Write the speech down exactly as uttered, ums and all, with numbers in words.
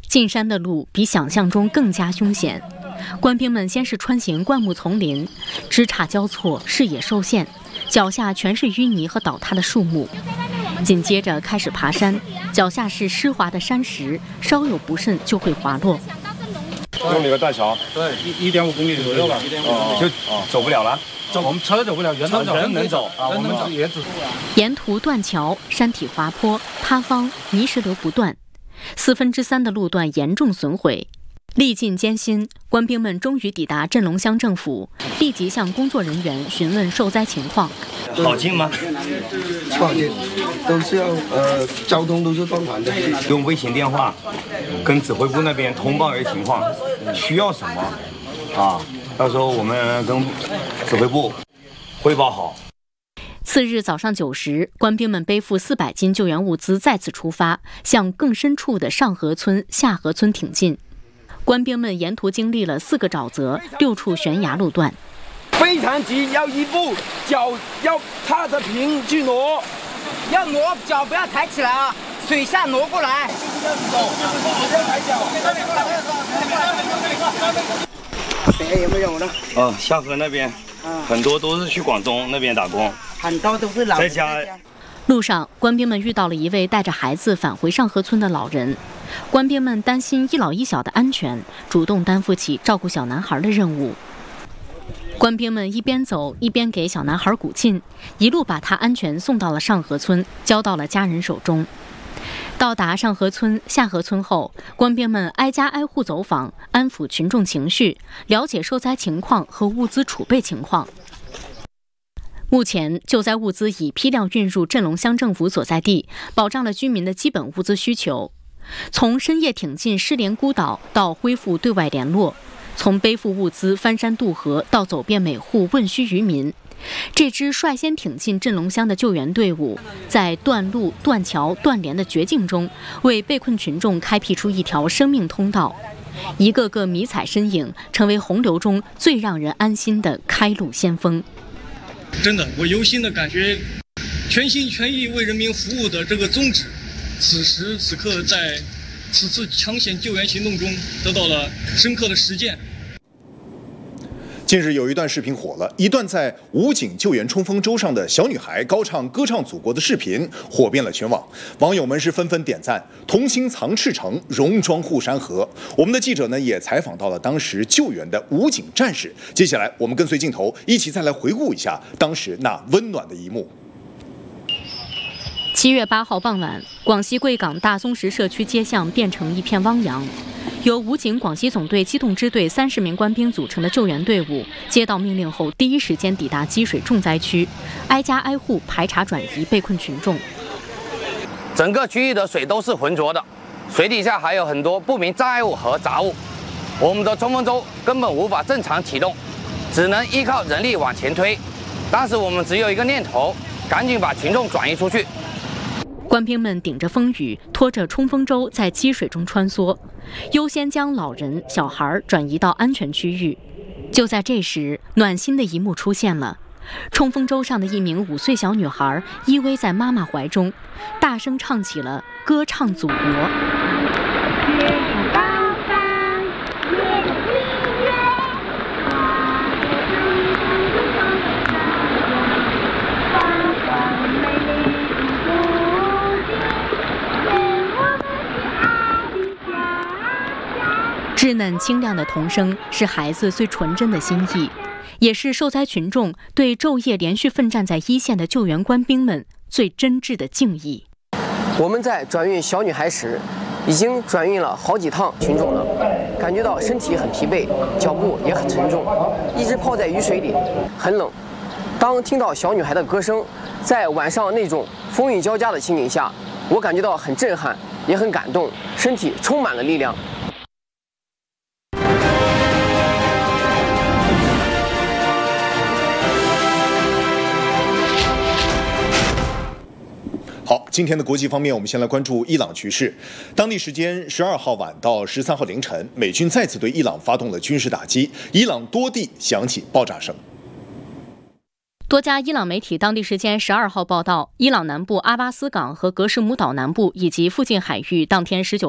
进山的路比想象中更加凶险，官兵们先是穿行灌木丛林，枝杈交错，视野受限，脚下全是淤泥和倒塌的树木。紧接着开始爬山，脚下是湿滑的山石，稍有不慎就会滑落。 用那个断桥， 对，一一点五公里左右吧，一点五公里就走不了了。 走，我们车走不了，人能走， 人能走啊， 人能走也走。 沿途断桥，山体滑坡、塌方，泥石流不断，四分之三的路段严重损毁。历尽艰辛，官兵们终于抵达镇龙乡政府，立即向工作人员询问受灾情况。 好近吗？ 不好近，都是要呃，交通都是断传的。 用微信电话跟指挥部那边通报一个情况，需要什么啊？到时候我们跟指挥部汇报好。 次日早上九时，官兵们背负四百斤救援物资再次出发，向更深处的上河村、下河村挺进。官兵们沿途经历了四个沼泽、六处悬崖路段。 非常急，要一步脚要踏着平去挪， 要挪脚不要抬起来啊，水下挪过来。 不要抬脚。谁有没有呢？ 哦，下河那边，很多都是去广东那边打工， 很多都是老人在家。 路上，官兵们遇到了一位带着孩子返回上河村的老人。官兵们担心一老一小的安全，主动担负起照顾小男孩的任务。官兵们一边走一边给小男孩鼓劲，一路把他安全送到了上河村，交到了家人手中。到达上河村、下河村后，官兵们挨家挨户走访，安抚群众情绪，了解受灾情况和物资储备情况。目前，救灾物资已批量运入镇龙乡政府所在地，保障了居民的基本物资需求。从深夜挺进失联孤岛到恢复对外联络，从背负物资翻山渡河到走遍每户问需渔民，这支率先挺进镇龙乡的救援队伍，在断路、断桥、断联的绝境中，为被困群众开辟出一条生命通道。一个个迷彩身影，成为洪流中最让人安心的开路先锋。 真的，我由心的感觉，全心全意为人民服务的这个宗旨，此时此刻在此次抢险救援行动中得到了深刻的实践。 近日有一段视频火了，一段在武警救援冲锋舟上的小女孩高唱歌唱祖国的视频火遍了全网，网友们是纷纷点赞，同心藏赤诚，戎装护山河。我们的记者呢也采访到了当时救援的武警战士，接下来我们跟随镜头一起再来回顾一下当时那温暖的一幕。 七月八号傍晚，广西贵港大松石社区街巷变成一片汪洋。由武警广西总队机动支队三十名官兵组成的救援队伍，接到命令后，第一时间抵达积水重灾区，挨家挨户排查转移被困群众。 整个区域的水都是浑浊的，水底下还有很多不明障碍物和杂物，我们的冲锋舟根本无法正常启动，只能依靠人力往前推。当时我们只有一个念头，赶紧把群众转移出去。 官兵们顶着风雨，拖着冲锋舟在积水中穿梭，优先将老人、小孩转移到安全区域。就在这时，暖心的一幕出现了。冲锋舟上的一名五岁小女孩依偎在妈妈怀中，大声唱起了《歌唱祖国》。稚嫩清亮的童声是孩子最纯真的心意，也是受灾群众对昼夜连续奋战在一线的救援官兵们最真挚的敬意。 我们在转运小女孩时，已经转运了好几趟群众了，感觉到身体很疲惫，脚步也很沉重，一直泡在雨水里，很冷。当听到小女孩的歌声，在晚上那种风雨交加的情景下，我感觉到很震撼，也很感动，身体充满了力量。 好，今天的国际方面，我们先来关注伊朗局势。当地时间十二号晚到十三号凌晨，美军再次对伊朗发动了军事打击，伊朗多地响起爆炸声。 多家伊朗媒体当地时间十二号报道，伊朗南部阿巴斯港和格什姆岛南部以及附近海域当天十九